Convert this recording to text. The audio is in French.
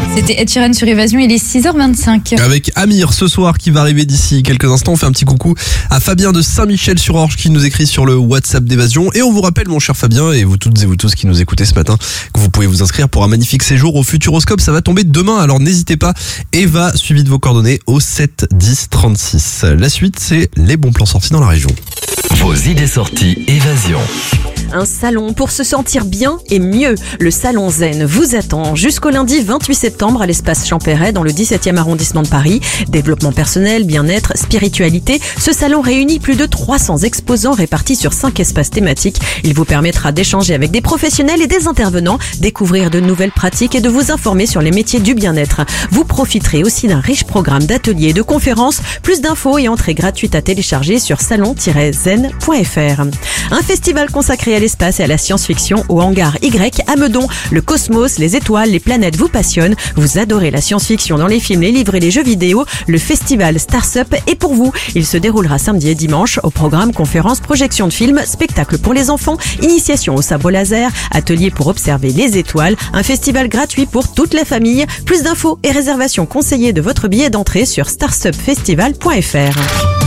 C'était Ed Sheeran sur Évasion, il est 6h25. Avec Amir ce soir qui va arriver d'ici quelques instants. On fait un petit coucou à Fabien de Saint-Michel-sur-Orge qui nous écrit sur le WhatsApp d'Évasion. Et on vous rappelle, mon cher Fabien, et vous toutes et vous tous qui nous écoutez ce matin, que vous pouvez vous inscrire pour un magnifique séjour au Futuroscope. Ça va tomber demain, alors n'hésitez pas. Eva, suivi de vos coordonnées au 7 10 36. La suite, c'est les bons plans sortis dans la région. Vos idées sorties Évasion. Un salon pour se sentir bien et mieux. Le Salon Zen vous attend jusqu'au lundi 28 septembre à l'espace Champéret dans le 17e arrondissement de Paris. Développement personnel, bien-être, spiritualité. Ce salon réunit plus de 300 exposants répartis sur 5 espaces thématiques. Il vous permettra d'échanger avec des professionnels et des intervenants, découvrir de nouvelles pratiques et de vous informer sur les métiers du bien-être. Vous profiterez aussi d'un riche programme d'ateliers et de conférences. Plus d'infos et entrées gratuites à télécharger sur salon-zen.fr. Un festival consacré à l'espace et à la science-fiction au hangar Y à Meudon. Le cosmos, les étoiles, les planètes vous passionnent. Vous adorez la science-fiction dans les films, les livres et les jeux vidéo. Le festival Stars Up est pour vous. Il se déroulera samedi et dimanche. Au programme, conférences, projections de films, spectacles pour les enfants, initiation au sabre laser, ateliers pour observer les étoiles. Un festival gratuit pour toute la famille. Plus d'infos et réservations conseillées de votre billet d'entrée sur starsupfestival.fr.